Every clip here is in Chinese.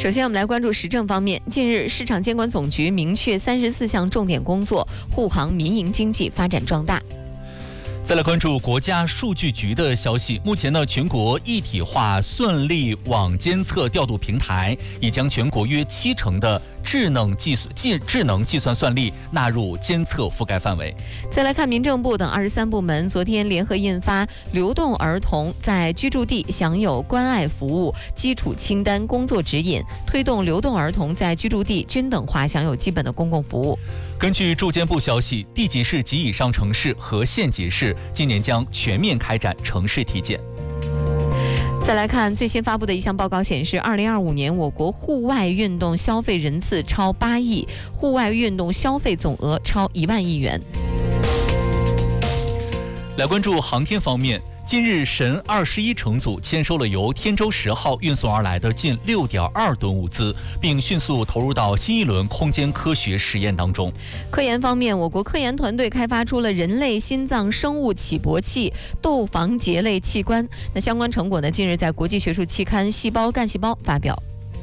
首先，我们来关注时政方面。近日，市场监管总局明确34项重点工作，护航民营经济发展壮大。 再来关注国家数据局的消息，目前呢，全国一体化算力网监测调度平台已将全国约70%的智能计算算力纳入监测覆盖范围。 再来看民政部等23部门昨天联合印发《流动儿童在居住地享有关爱服务基础清单工作指引》，推动流动儿童在居住地均等化享有基本的公共服务。 根据住监部消息，地级市及以上城市和县级市今年将全面开展城市体检。 再来看最新发布的一项报告显示，2025年我国户外运动消费人次超8亿，户外运动消费总额超1万亿元。 来关注航天方面，近日神21乘组签收了由天舟10号运送而来的近6.2吨物资，并迅速投入到新一轮空间科学实验当中。 科研方面，我国科研团队开发出了人类心脏生物起搏器窦房结类器官。那相关成果呢，近日在国际学术期刊《细胞干细胞》发表。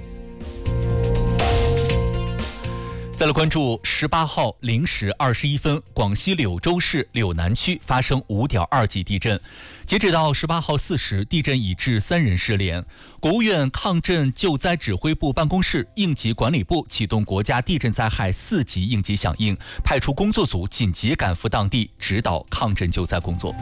再来关注18号0时21分，广西柳州市柳南区发生5.2级地震。截止到18号4时，地震已致3人失联。国务院抗震救灾指挥部办公室应急管理部启动国家地震灾害4级应急响应，派出工作组紧急赶赴当地，指导抗震救灾工作。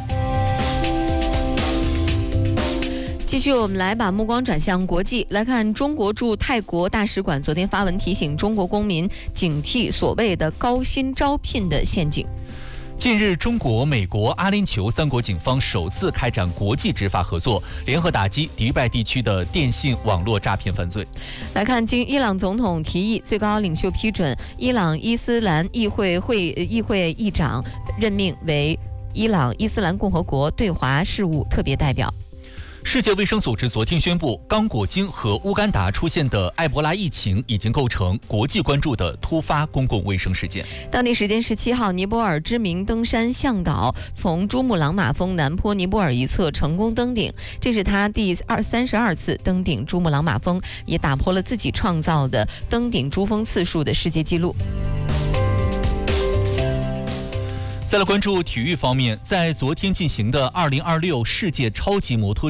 继续，我们来把目光转向国际，来看中国驻泰国大使馆昨天发文提醒中国公民警惕所谓的高薪招聘的陷阱。近日，中国、美国、阿联酋3国警方首次开展国际执法合作，联合打击迪拜地区的电信网络诈骗犯罪。来看，经伊朗总统提议，最高领袖批准，伊朗伊斯兰议会议长任命为伊朗伊斯兰共和国对华事务特别代表。世界卫生组织昨天宣布，刚果金和乌干达出现的埃博拉疫情已经构成国际关注的突发公共卫生事件。当地时间17号，尼泊尔知名登山向导从珠穆朗玛峰南坡尼泊尔一侧成功登顶，这是他第32次登顶珠穆朗玛峰，也打破了自己创造的登顶珠峰次数的世界纪录。再来关注体育方面，在昨天进行的2026世界超级摩托